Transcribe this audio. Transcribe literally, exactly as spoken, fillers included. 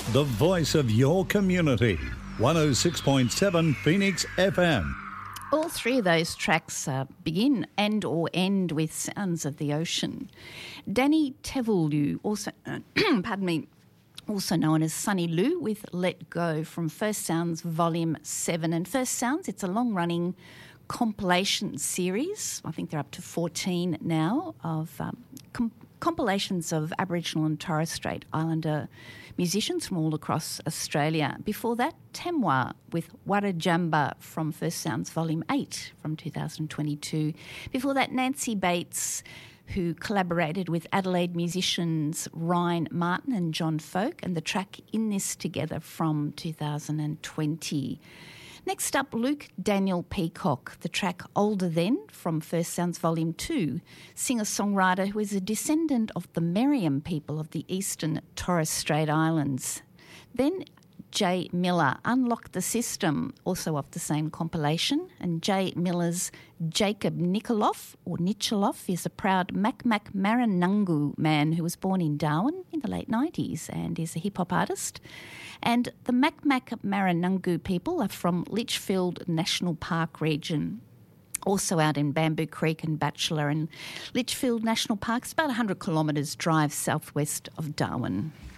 the voice of your community. one oh six point seven Phoenix F M. All three of those tracks uh, begin and or end with sounds of the ocean. Danny Tevelu, also, uh, pardon me, also known as Sunny Lou, with Let Go from First Sounds Volume seven. And First Sounds, it's a long-running compilation series. I think they're up to fourteen now of um, com- compilations of Aboriginal and Torres Strait Islander musicians from all across Australia. Before that, Tamwa with Warrajamba from First Sounds Volume eight from two thousand twenty-two. Before that, Nancy Bates, who collaborated with Adelaide musicians Ryan Martin and John Folk, and the track In This Together from two thousand twenty. Next up, Luke Daniel Peacock, the track Older Then from First Sounds Volume two, singer-songwriter who is a descendant of the Meriam people of the eastern Torres Strait Islands. Then Jay Miller, Unlock the System, also off the same compilation, and Jay Miller's Jacob Nikoloff, or Nicholoff, is a proud Macmac Maranungu man who was born in Darwin in the late nineties and is a hip-hop artist. And the Macmac Maranungu people are from Litchfield National Park region, also out in Bamboo Creek and Batchelor, and Litchfield National Park is about one hundred kilometres drive southwest of Darwin.